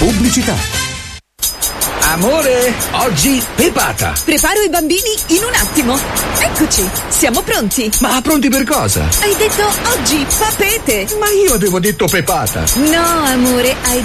Pubblicità. Amore, oggi pepata. Preparo i bambini in un attimo. Eccoci, siamo pronti. Ma pronti per cosa? Hai detto oggi papete. Ma io avevo detto pepata. No, amore, hai